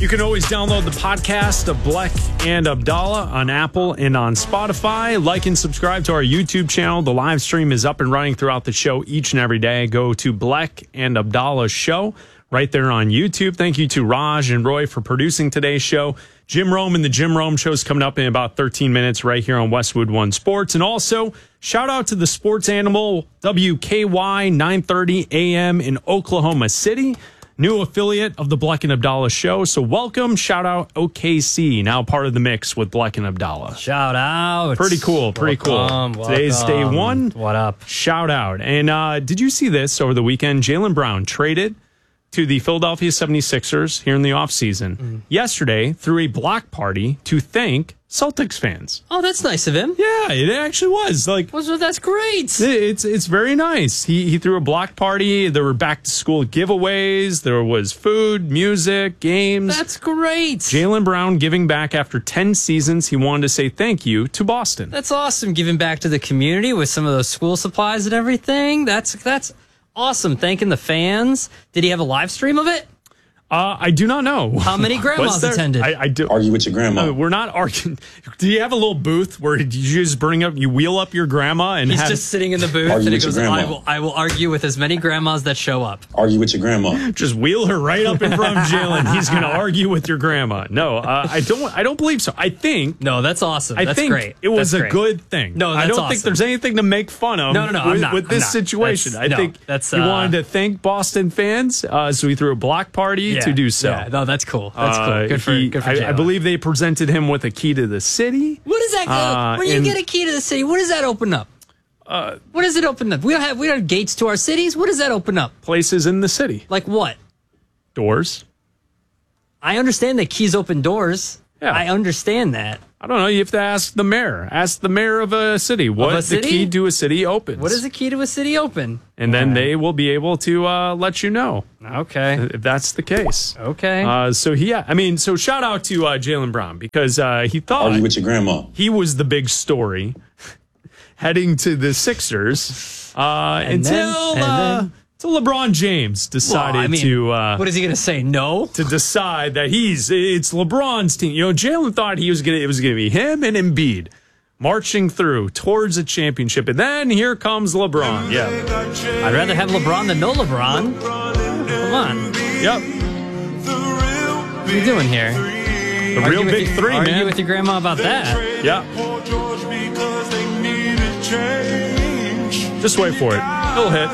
You can always download the podcast of Bleck and Abdallah on Apple and on Spotify. Like and subscribe to our YouTube channel. The live stream is up and running throughout the show each and every day. Go to Bleck and Abdallah Show right there on YouTube. Thank you to Raj and Roy for producing today's show. Jim Rome and the Jim Rome Show is coming up in about 13 minutes right here on Westwood One Sports. And also, shout out to the Sports Animal, WKY 930 AM in Oklahoma City. New affiliate of the Bleck and Abdallah Show. So welcome, shout out OKC, now part of the mix with Bleck and Abdallah. Shout out. Pretty cool, Welcome. Today's day one. What up? Shout out. And did you see this over the weekend? Jaylen Brown traded to the Philadelphia 76ers here in the offseason yesterday through a block party to thank Celtics fans. Oh, that's nice of him. Yeah, it actually was. That's great. It's very nice. He threw a block party. There were back to school giveaways. There was food, music, games. That's great. Jaylen Brown giving back after 10 seasons. He wanted to say thank you to Boston. That's awesome. Giving back to the community with some of those school supplies and everything. That's awesome. Thanking the fans. Did he have a live stream of it? I do not know. How many grandmas attended? I do. Argue with your grandma. We're not arguing. Do you have a little booth where you just you wheel up your grandma and he's just sitting in the booth and he goes, I will argue with as many grandmas that show up. Argue with your grandma. Just wheel her right up in front of Jaylen. He's going to argue with your grandma. No, I don't believe so. I think. No, that's awesome. That's think great. It was a good thing. No, that's I don't awesome. think there's anything to make fun of. No, with this situation. I think he wanted to thank Boston fans, so he threw a block party to do so. Yeah, no, that's cool. That's cool. Good for Jaylen. I believe they presented him with a key to the city. What does that when you get a key to the city, what does that open up? What does it open up? We don't have gates to our cities. What does that open up? Places in the city. Like what? Doors. I understand that keys open doors. Yeah. I understand that. I don't know. You have to ask the mayor. Ask the mayor of a city what the key to a city opens. What does the key to a city open? And then they will be able to let you know. Okay. If that's the case. Okay. So shout out to Jaylen Brown because he thought Argue with your grandma. He was the big story heading to the Sixers until LeBron James decided to. What is he going to say? No. To decide that it's LeBron's team. You know, Jaylen thought it was going to be him and Embiid marching through towards a championship, and then here comes LeBron. Yeah, I'd rather have LeBron than no LeBron. Come on. Yep. What are you doing here? The real big three, man. Argue with your grandma about that. Yeah. Just wait for it. It'll hit.